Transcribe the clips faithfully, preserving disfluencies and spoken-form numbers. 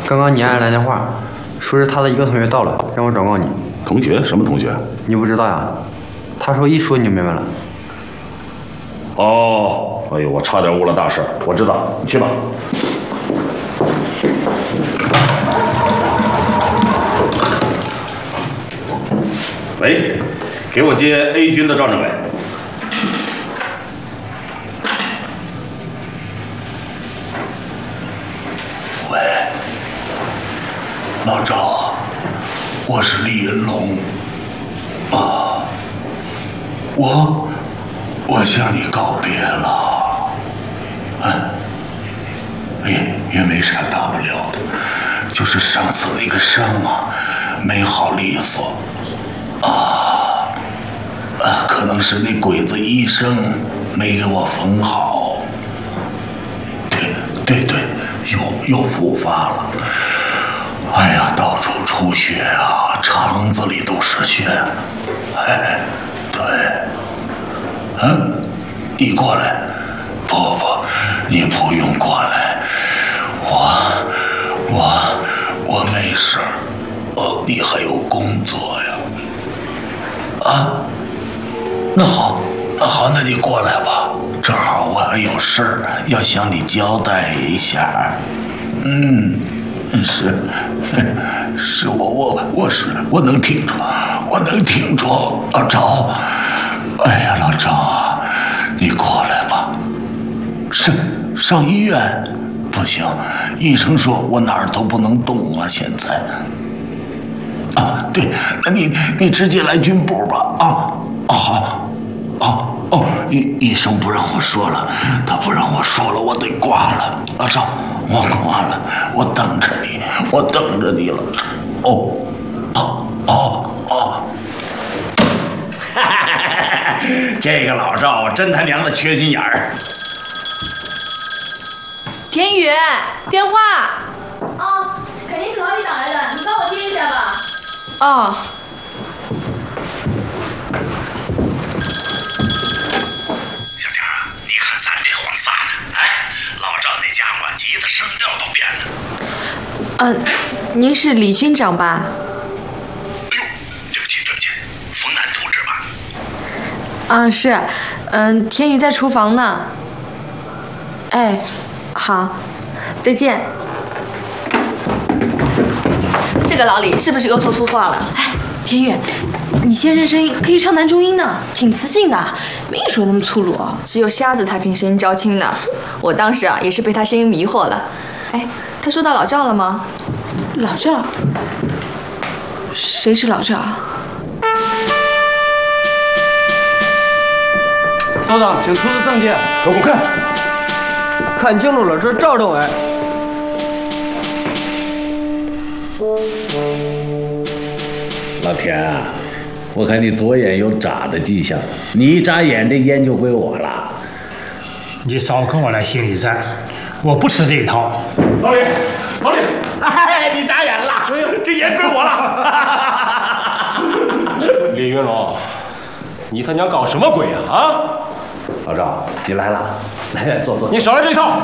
刚刚你爱来电话，说是他的一个同学到了，让我转告你。 同学？什么同学？ 你不知道呀？他说一说你就明白了。 哦，哎呦，我差点误了大事。我知道，你去吧。喂，给我接 A 军的赵政委。 喂，老赵，我是李云龙。啊，我我向你告别了。嗯，也也没啥大不了的，就是上次那个伤啊，没好利索。啊，啊，可能是那鬼子医生没给我缝好。对对对，又又复发了。哎呀，到处出血啊，肠子里都是血。哎，对，嗯，你过来。不不，你不用过来，我我我没事儿。哦，你还有工作呀？啊，那好，那好，那你过来吧。正好我还有事儿要向你交代一下。嗯，是，是我我我是我能听着，我能听着。老赵，哎呀，老赵啊，你过来吧。上上医院不行，医生说我哪儿都不能动啊，现在。啊，对，那你你直接来军部吧。啊，啊好，哦哦，医医生不让我说了，他不让我说了，我得挂了。老赵，我挂了，我等着你，我等着你了。哦，哦哦哦， 这个老赵真他娘的缺心眼儿。 田宇，电话。 啊，肯定是老李打来的，你帮我接一下吧。 哦。 小田啊，你看咱这晃撒的，哎，老赵那家伙急得声调都变了。 嗯、呃，您是李军长吧？ 哎呦，对不起对不起，冯楠同志吧？ 啊，是，嗯、呃，田宇在厨房呢。哎，好，再见。这个老李是不是又说粗话了？哎，田宇，你先生声音可以唱男中音呢，挺磁性的，没说那么粗鲁哦。只有瞎子才凭声音招亲呢。我当时啊也是被他声音迷惑了。哎，他说到老赵了吗？老赵？谁是老赵？ 首长，请出示证件。 给我看。 看清楚了，这是赵政委。 老田啊，我看你左眼有眨的迹象，你一眨眼，这烟就归我了。 你少跟我来心理战，我不吃这一套。 老李，老李，哎，你眨眼了，这烟归我了。 李云龙，你他娘搞什么鬼啊？啊！ 老赵，你来了，来坐坐。 你少来这一套！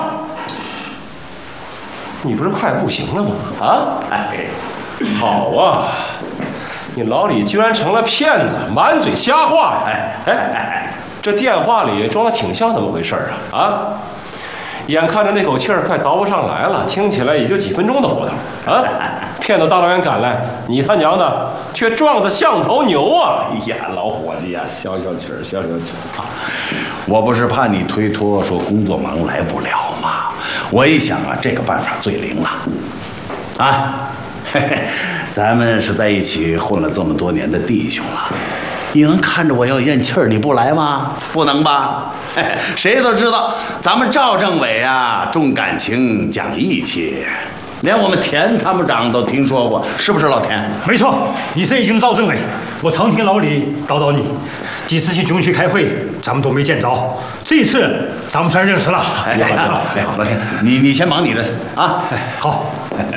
你不是快不行了吗？啊！哎，好啊！你老李居然成了骗子，满嘴瞎话呀！哎哎哎，这电话里装的挺像那么回事儿啊！啊！眼看着那口气儿快倒不上来了，听起来也就几分钟的活头啊！骗到大老远赶来，你他娘的却撞得像头牛啊！ 哎呀，老伙计呀、啊，消消气儿，消消气儿啊！我不是怕你推脱，说工作忙来不了吗？我一想啊，这个办法最灵了。啊，嘿嘿，咱们是在一起混了这么多年的弟兄了，你能看着我要咽气儿你不来吗？不能吧？嘿嘿，谁都知道咱们赵政委啊重感情讲义气。连我们田参谋长都听说过，是不是老田？ 没错，你是一军赵政委，我常听老李叨叨你，几次去军区开会，咱们都没见着，这一次咱们算认识了。 哎哎哎，老田，你你先忙你的啊。 哎，好。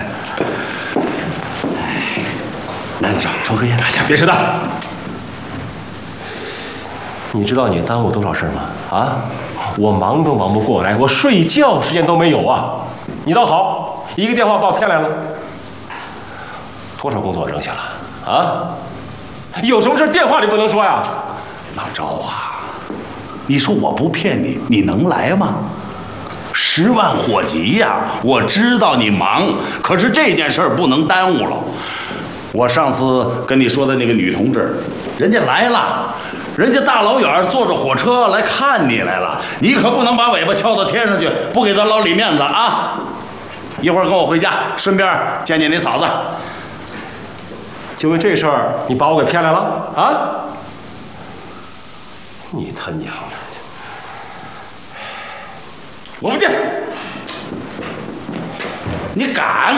来，老赵，抽根烟。 别扯淡。你知道你耽误多少事吗？啊，我忙都忙不过来，我睡觉时间都没有啊。你倒好。 一个电话把我骗来了，多少工作扔下了啊？有什么事电话里不能说呀？ 老赵啊，你说我不骗你，你能来吗？十万火急呀！我知道你忙，可是这件事儿不能耽误了。我上次跟你说的那个女同志，人家来了，人家大老远坐着火车来看你来了，你可不能把尾巴翘到天上去，不给咱老李面子啊！一会儿跟我回家，顺便见见你嫂子。 就为这事儿，你把我给骗来了啊？你他娘的！我不见。 你敢？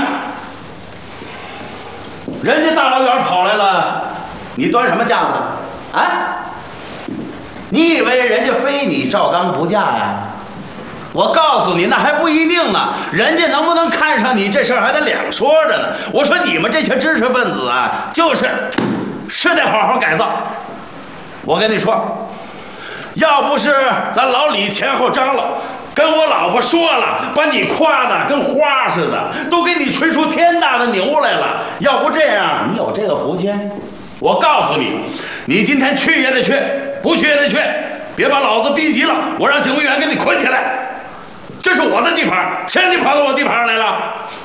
人家大老远跑来了，你端什么架子啊？你以为人家非你赵刚不嫁呀？我告诉你，那还不一定呢。人家能不能看上你这事儿还得两说着呢。我说你们这些知识分子啊，就是是得好好改造。我跟你说，要不是咱老李前后张罗，跟我老婆说了，把你夸的跟花似的，都给你吹出天大的牛来了。要不这样，你有这个福气？我告诉你，你今天去也得去，不去也得去，别把老子逼急了，我让警卫员给你捆起来。这是我的地盘，谁让你跑到我地盘上来了？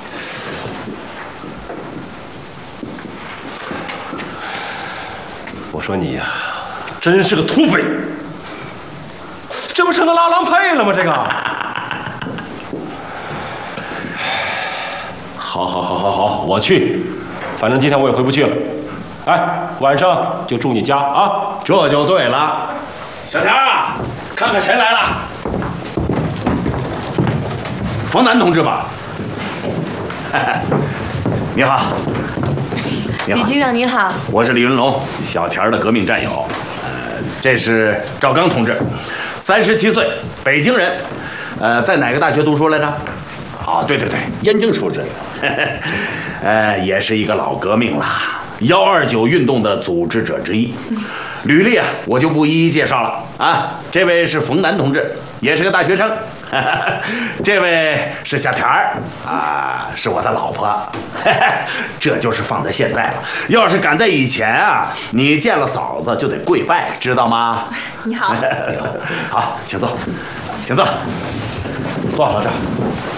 我说你呀，真是个土匪，这不成个拉郎配了吗？这个，好，好，好，好，好，我去，反正今天我也回不去了。哎，晚上就住你家啊， 这就对了。小田啊，看看谁来了。冯南同志吧。你好。你好， 李局长您好。 我是李云龙，小田的革命战友。呃，这是赵刚同志，三十七岁，北京人。呃，在哪个大学读书来着？哦，对对对，燕京出身。呃，也是一个老革命了。幺二九运动的组织者之一，履历啊，我就不一一介绍了啊。这位是冯南同志，也是个大学生。这位是小田儿啊，是我的老婆。这就是放在现在了，要是赶在以前啊，你见了嫂子就得跪拜，知道吗？ 你好。 好，请坐，请坐，坐好了这。